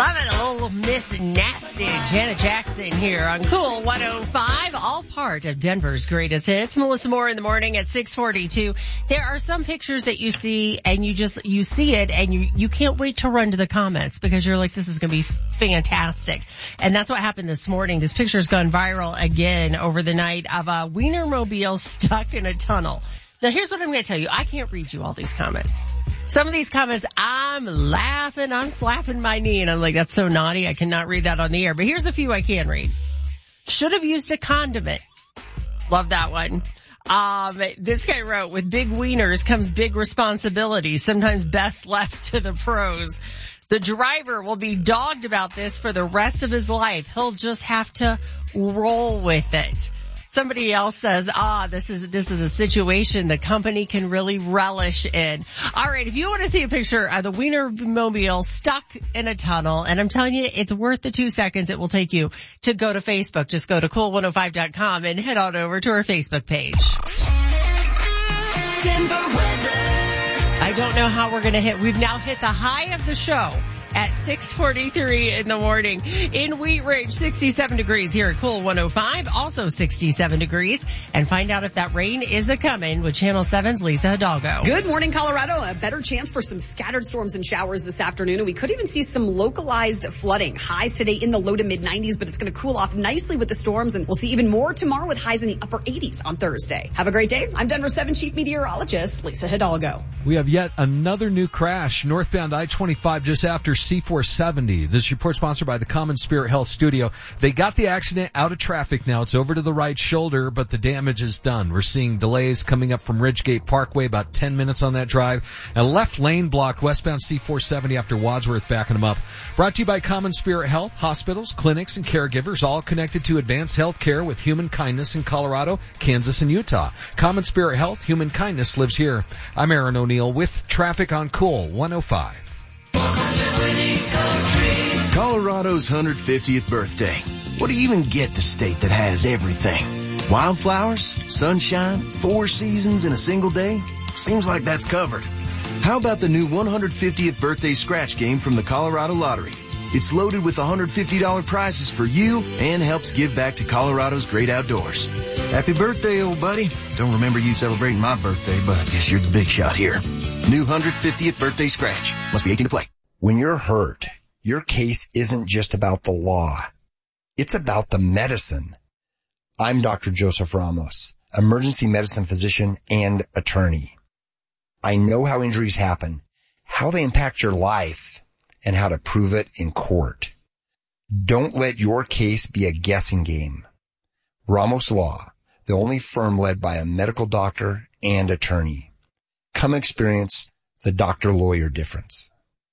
Love it, a little Miss Nasty Janet Jackson here on Cool 105, all part of Denver's greatest hits. Melissa Moore in the morning at 6:42. There are some pictures that you see and you see it and you can't wait to run to the comments because you're like, this is going to be fantastic. And that's what happened this morning. This picture's gone viral again over the night of a Wienermobile stuck in a tunnel. Now here's what I'm going to tell you. I can't read you all these comments. Some of these comments, I'm laughing, I'm slapping my knee, and I'm like, that's so naughty. I cannot read that on the air. But here's a few I can read. Should have used a condiment. Love that one. This guy wrote, with big wieners comes big responsibility, sometimes best left to the pros. The driver will be dogged about this for the rest of his life. He'll just have to roll with it. Somebody else says, this is a situation the company can really relish in. All right, if you want to see a picture of the Wienermobile stuck in a tunnel, and I'm telling you, it's worth the 2 seconds it will take you to go to Facebook. Just go to cool105.com and head on over to our Facebook page. Denver weather. I don't know how we're going to hit. We've now hit the high of the show at 6:43 in the morning. In Wheat Ridge, 67 degrees here at Cool 105, also 67 degrees. And find out if that rain is a-coming with Channel 7's Lisa Hidalgo. Good morning, Colorado. A better chance for some scattered storms and showers this afternoon. And we could even see some localized flooding. Highs today in the low to mid-90s, but it's going to cool off nicely with the storms. And we'll see even more tomorrow with highs in the upper 80s on Thursday. Have a great day. I'm Denver 7 Chief Meteorologist Lisa Hidalgo. We have yet another new crash northbound I-25 just after C470. This report sponsored by the Common Spirit Health Studio. They got the accident out of traffic now. It's over to the right shoulder, but the damage is done. We're seeing delays coming up from Ridgegate Parkway, about 10 minutes on that drive. And left lane blocked westbound C470 after Wadsworth backing them up. Brought to you by Common Spirit Health, hospitals, clinics, and caregivers, all connected to advanced health care with human kindness in Colorado, Kansas, and Utah. Common Spirit Health, human kindness lives here. I'm Aaron O'Neill with traffic on Cool 105. Colorado's 150th birthday. What do you even get the state that has everything? Wildflowers, sunshine, 4 seasons in a single day? Seems like that's covered. How about the new 150th birthday scratch game from the Colorado Lottery? It's loaded with $150 prizes for you and helps give back to Colorado's great outdoors. Happy birthday, old buddy. Don't remember you celebrating my birthday, but I guess you're the big shot here. New 150th birthday scratch. Must be 18 to play. When you're hurt, your case isn't just about the law. It's about the medicine. I'm Dr. Joseph Ramos, emergency medicine physician and attorney. I know how injuries happen, how they impact your life, and how to prove it in court. Don't let your case be a guessing game. Ramos Law, the only firm led by a medical doctor and attorney. Come experience the doctor-lawyer difference.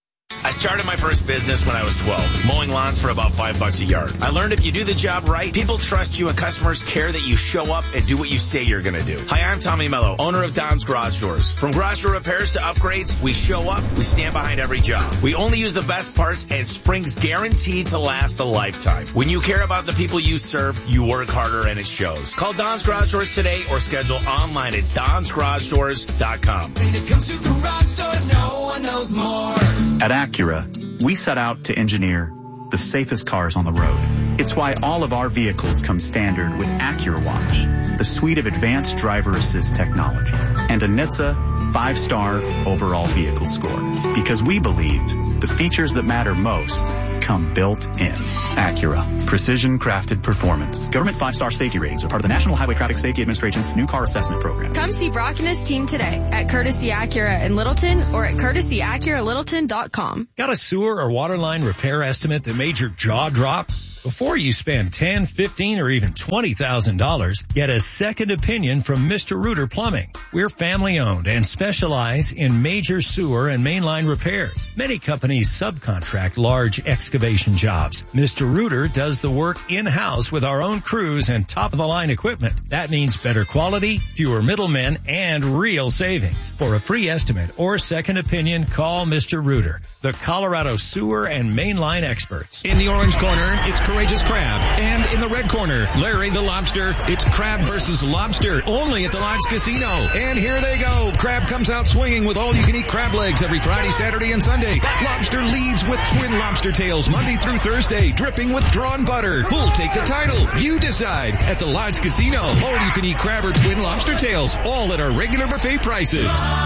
I started my first business when I was 12, mowing lawns for about $5 a yard. I learned if you do the job right, people trust you and customers care that you show up and do what you say you're going to do. Hi, I'm Tommy Mello, owner of Don's Garage Doors. From garage door repairs to upgrades, we show up, we stand behind every job. We only use the best parts and spring's guaranteed to last a lifetime. When you care about the people you serve, you work harder and it shows. Call Don's Garage Doors today or schedule online at donsgaragedoors.com. When it comes to garage doors, no one knows more. At Acura, we set out to engineer the safest cars on the road. It's why all of our vehicles come standard with Acura Watch, the suite of advanced driver assist technology, and a NHTSA 5-star overall vehicle score. Because we believe the features that matter most come built in. Acura, precision crafted performance. Government 5-star safety ratings are part of the National Highway Traffic Safety Administration's new car assessment program. Come see Brock and his team today at Courtesy Acura in Littleton or at courtesyacuralittleton.com. Got a sewer or water line repair estimate that made your jaw drop? Before you spend $10,000, $15,000, or even $20,000, get a second opinion from Mr. Rooter Plumbing. We're family owned and specialize in major sewer and mainline repairs. Many companies subcontract large excavation jobs. Mr. Rooter does the work in-house with our own crews and top-of-the-line equipment. That means better quality, fewer middlemen, and real savings. For a free estimate or second opinion, call Mr. Rooter, the Colorado sewer and mainline experts. In the orange corner, it's Courageous Crab. And in the red corner, Larry the Lobster. It's crab versus lobster, only at the Lodge Casino. And here they go. Crab Crab comes out swinging with all-you-can-eat crab legs every Friday, Saturday, and Sunday. That lobster leads with twin lobster tails Monday through Thursday, dripping with drawn butter. Who'll take the title? You decide at the Lodge Casino. All-you-can-eat crab or twin lobster tails, all at our regular buffet prices.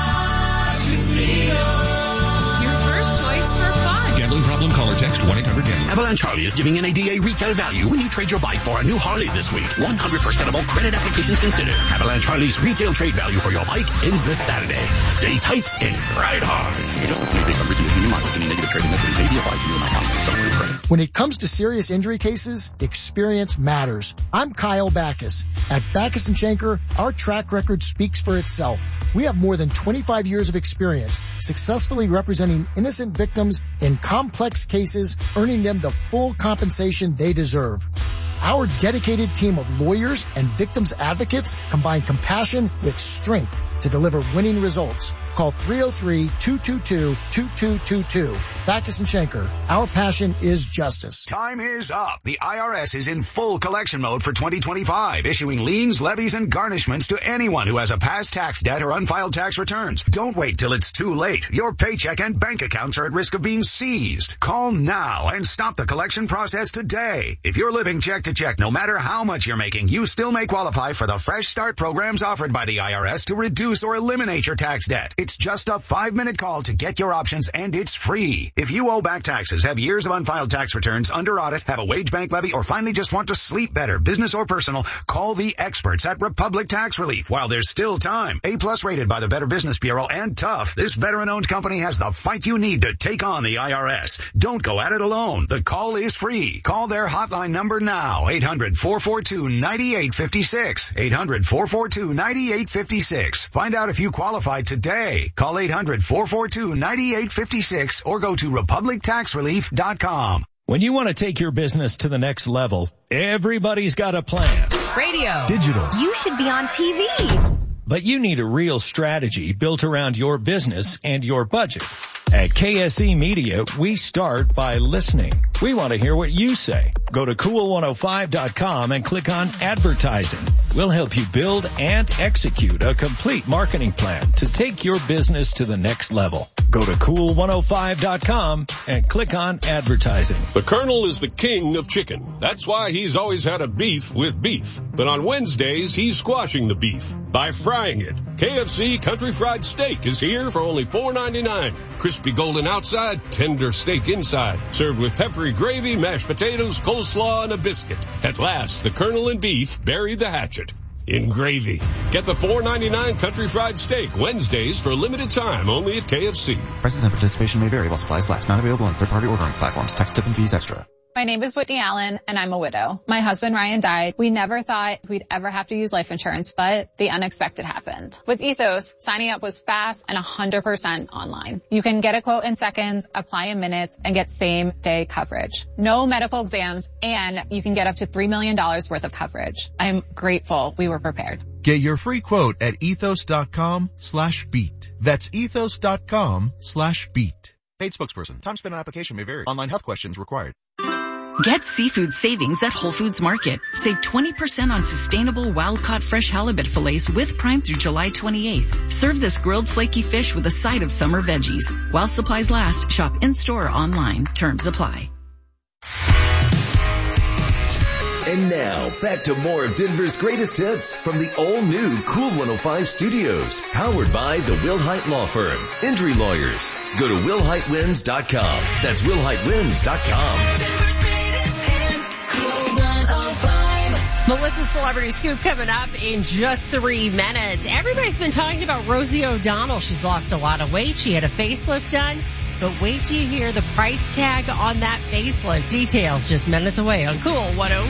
Gambling problem? Call or text 1-800-GAMBLER. Avalanche Harley is giving NADA retail value when you trade your bike for a new Harley this week. 100% of all credit applications considered. Avalanche Harley's retail trade value for your bike ends this Saturday. Stay tight and ride hard. Adjustments may be based on written issuing mileage. Any negative trading equity may be applied to you and my company. Don't approve credit. When it comes to serious injury cases, experience matters. I'm Kyle Backus. At Backus & Schenker, our track record speaks for itself. We have more than 25 years of experience successfully representing innocent victims in complex cases, earning them the full compensation they deserve. Our dedicated team of lawyers and victims advocates combine compassion with strength to deliver winning results. Call 303-222-2222. Backus & Schenker. Our passion is justice. Time is up. The IRS is in full collection mode for 2025, issuing liens, levies, and garnishments to anyone who has a past tax debt or unfiled tax returns. Don't wait till it's too late. Your paycheck and bank accounts are at risk of being seized. Call now and stop the collection process today. If you're living check to check, no matter how much you're making, you still may qualify for the Fresh Start programs offered by the IRS to reduce or eliminate your tax debt. It's just a 5-minute call to get your options, and it's free. If you owe back taxes, have years of unfiled tax returns, under audit, have a wage bank levy, or finally just want to sleep better, business or personal, call the experts at Republic Tax Relief while there's still time. A+ rated by the Better Business Bureau and tough, this veteran-owned company has the fight you need to take on the IRS. Don't go at it alone. The call is free. Call their hotline number now, 800-442-9856. 800-442-9856. Find out if you qualify today. Call 800-442-9856 or go to republictaxrelief.com. When you want to take your business to the next level, everybody's got a plan. Radio. Digital. You should be on TV. But you need a real strategy built around your business and your budget. At KSE Media, we start by listening. We want to hear what you say. Go to cool105.com and click on advertising. We'll help you build and execute a complete marketing plan to take your business to the next level. Go to cool105.com and click on advertising. The Colonel is the king of chicken. That's why he's always had a beef with beef. But on Wednesdays, he's squashing the beef by frying it. KFC Country Fried Steak is here for only $4.99. Crispy golden outside, tender steak inside. Served with peppery gravy, mashed potatoes, coleslaw, and a biscuit. At last, the Colonel and beef bury the hatchet in gravy. Get the $4.99 Country Fried Steak Wednesdays for a limited time only at KFC. Prices and participation may vary while supplies last. Not available on third-party ordering platforms. Tax, tip, and fees extra. My name is Whitney Allen, and I'm a widow. My husband, Ryan, died. We never thought we'd ever have to use life insurance, but the unexpected happened. With Ethos, signing up was fast and 100% online. You can get a quote in seconds, apply in minutes, and get same-day coverage. No medical exams, and you can get up to $3 million worth of coverage. I'm grateful we were prepared. Get your free quote at ethos.com/beat. That's ethos.com/beat. Paid spokesperson. Time spent on application may vary. Online health questions required. Get seafood savings at Whole Foods Market. Save 20% on sustainable wild-caught fresh halibut fillets with Prime through July 28th. Serve this grilled flaky fish with a side of summer veggies. While supplies last, shop in-store or online. Terms apply. And now, back to more of Denver's greatest hits from the all-new Cool 105 Studios, powered by the Wilhite Law Firm. Injury lawyers. Go to WilhiteWins.com. That's WilhiteWins.com. Melissa's Celebrity Scoop coming up in just 3 minutes. Everybody's been talking about Rosie O'Donnell. She's lost a lot of weight. She had a facelift done. But wait till you hear the price tag on that facelift. Details just minutes away on Cool 105.